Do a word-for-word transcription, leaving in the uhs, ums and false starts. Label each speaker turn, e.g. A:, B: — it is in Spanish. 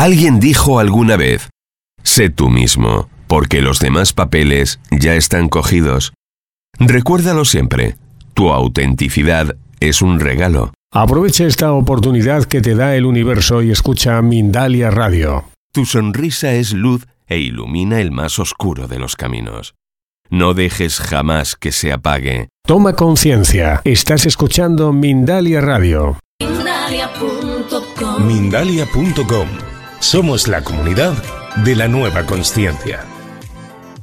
A: Alguien dijo alguna vez: sé tú mismo, porque los demás papeles ya están cogidos. Recuérdalo siempre, tu autenticidad es un regalo.
B: Aprovecha esta oportunidad que te da el universo y escucha Mindalia Radio.
A: Tu sonrisa es luz e ilumina el más oscuro de los caminos. No dejes jamás que se apague.
B: Toma conciencia. Estás escuchando Mindalia Radio.
C: Mindalia punto com.
D: Mindalia punto com. Somos la comunidad de la nueva consciencia.